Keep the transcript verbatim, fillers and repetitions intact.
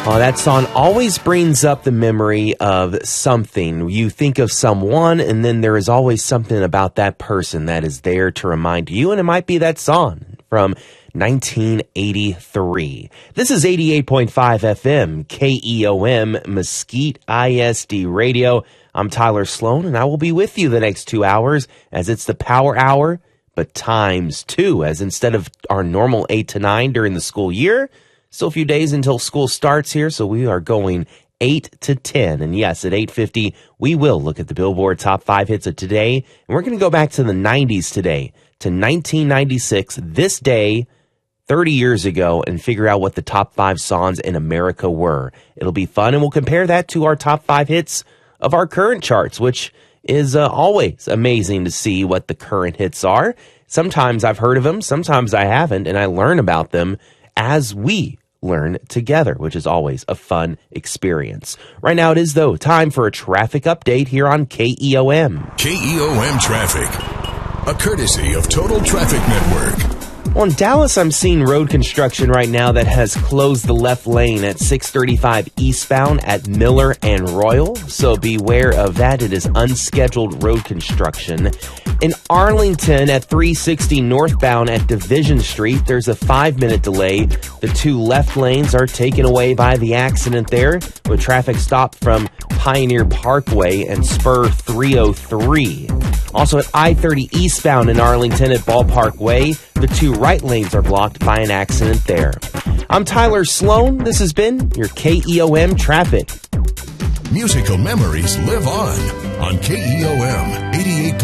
Oh, that song always brings up the memory of something. You think of someone, and then there is always something about that person that is there to remind you, and it might be that song from nineteen eighty-three. This is eighty-eight point five F M, K E O M, Mesquite I S D Radio. I'm Tyler Sloan, and I will be with you the next two hours as it's the Power Hour, but times two, as instead of our normal eight to nine during the school year, still a few days until school starts here, so we are going eight to ten. And yes, at eight fifty, we will look at the Billboard Top five Hits of today. And we're going to go back to the nineties today, to nineteen ninety-six, this day, thirty years ago, and figure out what the top five songs in America were. It'll be fun, and we'll compare that to our top five hits of our current charts, which is uh, always amazing to see what the current hits are. Sometimes I've heard of them, sometimes I haven't, and I learn about them as we learn together, which is always a fun experience. Right now it is, though, time for a traffic update here on K E O M. K E O M Traffic, a courtesy of Total Traffic Network. Well, in Dallas, I'm seeing road construction right now that has closed the left lane at six thirty-five eastbound at Miller and Royal, so beware of that. It is unscheduled road construction. In Arlington at three sixty northbound at Division Street, there's a five-minute delay. The two left lanes are taken away by the accident there, with traffic stopped from Pioneer Parkway and Spur three oh three. Also at I thirty eastbound in Arlington at Ballpark Way, the two right lanes are blocked by an accident there. I'm Tyler Sloan. This has been your K E O M Traffic. Musical memories live on on K E O M eighty-eight.